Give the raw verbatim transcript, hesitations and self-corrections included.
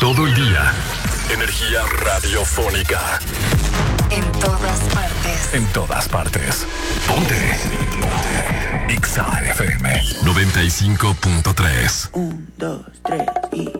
Todo el día. Energía radiofónica. En todas partes. En todas partes. Ponte. Ponte. X A F M noventa y cinco punto tres. Un, dos, tres y...